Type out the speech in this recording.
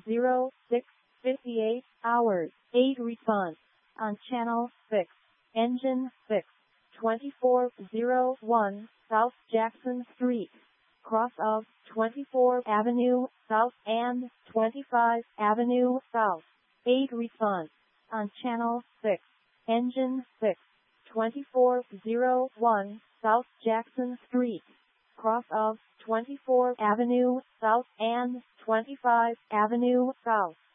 06:58 hours. 8 response on channel 6. Engine 6. 2401 South Jackson Street, cross of 24th Avenue South and 25th Avenue South. 8 response on channel 6. Engine 6. 2401 South Jackson Street, cross of 24th Avenue South and 25th Avenue South.